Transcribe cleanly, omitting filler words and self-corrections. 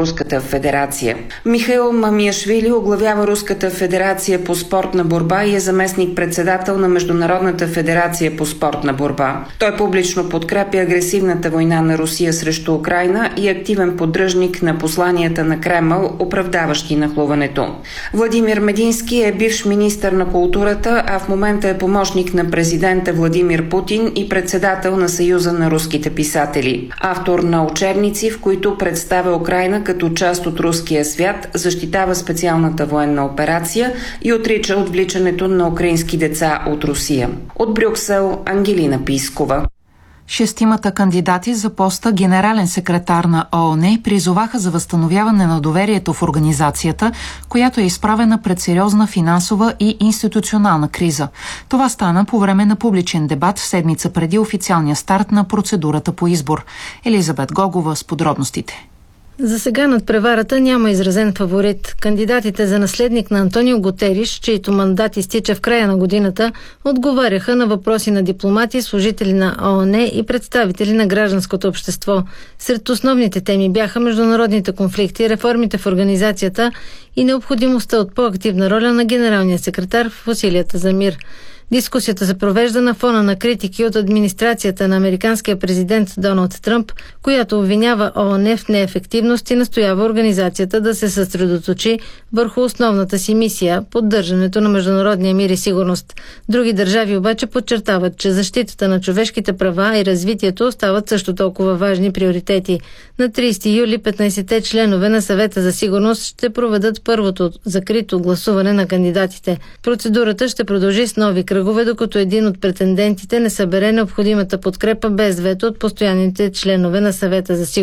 Руската федерация. Михаил Мамиашвили оглавява Руската федерация по спортна борба и е заместник-председател на Международната федерация по спортна борба. Той публично подкрепя агресивната война на Русия срещу Украйна и активен поддръжник на посланията на Кремъл, оправдаващи нахлуването. Владимир Медински е бивш министър на културата, а в момента е помощник на президента Владимир Путин и председател на Съюза на руските писатели. Автор на учебници, в които представя Украйна като част от руския свят, защитава специалната военна операция и отрича отвличането на украински деца от Русия. От Брюксел, Ангелина Пискова. Шестимата кандидати за поста генерален секретар на ООН призоваха за възстановяване на доверието в организацията, която е изправена пред сериозна финансова и институционална криза. Това стана по време на публичен дебат седмица преди официалния старт на процедурата по избор. Елизабет Гогова с подробностите. За сега над преварата няма изразен фаворит. Кандидатите за наследник на Антонио Гутериш, чийто мандат изтича в края на годината, отговаряха на въпроси на дипломати, служители на ООН и представители на гражданското общество. Сред основните теми бяха международните конфликти, реформите в организацията и необходимостта от по-активна роля на генералния секретар в усилията за мир. Дискусията се провежда на фона на критики от администрацията на американския президент Доналд Тръмп, която обвинява ООН в неефективност и настоява организацията да се съсредоточи върху основната си мисия – поддържането на международния мир и сигурност. Други държави обаче подчертават, че защитата на човешките права и развитието остават също толкова важни приоритети. На 30 юли 15-те членове на Съвета за сигурност ще проведат първото закрито гласуване на кандидатите. Процедурата ще продължи с нови кръгове, докато един от претендентите не събере необходимата подкрепа без вето от постоянните членове на Съвета за сигурност.